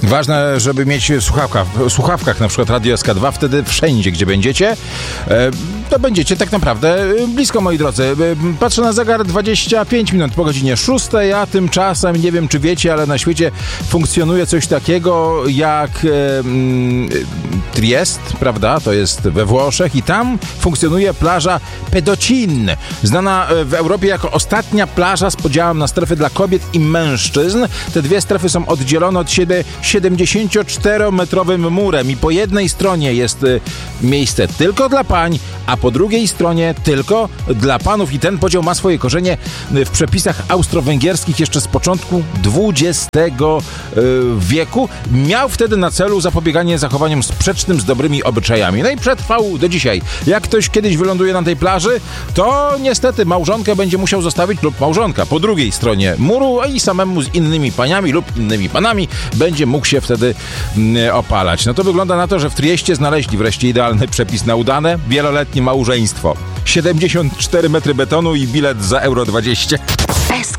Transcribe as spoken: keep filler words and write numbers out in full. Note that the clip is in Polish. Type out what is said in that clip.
Ważne, żeby mieć słuchawka, w słuchawkach, na przykład Radio S K dwa, wtedy wszędzie, gdzie będziecie, to będziecie tak naprawdę blisko, moi drodzy. Patrzę na zegar, dwadzieścia pięć minut po godzinie szóstej, a tymczasem, nie wiem czy wiecie, ale na świecie funkcjonuje coś takiego jak mm, Triest, prawda? To jest we Włoszech i tam funkcjonuje plaża Pedocin, znana w Europie jako ostatnia plaża z podziałem na strefy dla kobiet i mężczyzn. Te dwie strefy są oddzielone od siebie siedemdziesięcioczterometrowym murem i po jednej stronie jest miejsce tylko dla pań, a po drugiej stronie tylko dla panów i ten podział ma swoje korzenie w przepisach austro-węgierskich jeszcze z początku dwudziestego wieku. Miał wtedy na celu zapobieganie zachowaniom sprzecznym z dobrymi obyczajami. No i przetrwał do dzisiaj. Jak ktoś kiedyś wyląduje na tej plaży, to niestety małżonkę będzie musiał zostawić lub małżonka po drugiej stronie muru, a i samemu z innymi paniami lub innymi panami będzie mógł się wtedy mm, opalać. No to wygląda na to, że w Trieście znaleźli wreszcie idealny przepis na udane, wieloletnie małżeństwo. siedemdziesiąt cztery metry betonu i bilet za euro dwadzieścia.